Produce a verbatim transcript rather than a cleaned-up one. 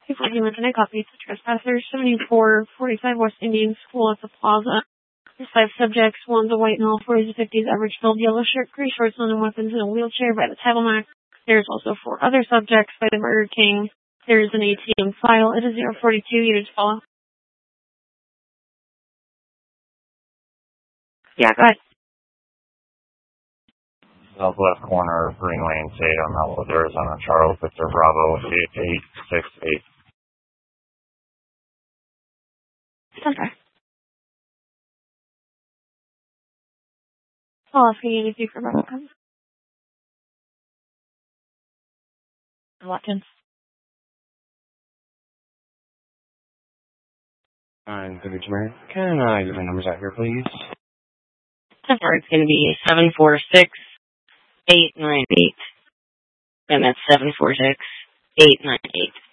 Before he went to night copies, the trespassers, seventy-four forty-five West Indian School at the Plaza. There's five subjects. One's a white male, forties to fifties, average build, yellow shirt, gray shorts, and weapons in a wheelchair by the table mat. There's also four other subjects by the Murder King. There's an A T M file. It is zero forty-two. You just follow. Yeah, go ahead. Southwest corner of Green Lane, Tatum, Melwood, Arizona, Charles Victor Bravo, eight eight six eight. Okay. I'll ask you if you for Bravo. Watkins. I'm Good Mary. Can I get my numbers out here, please? Number it's going to be seven four six eight nine eight, and that's seven four six eight nine eight.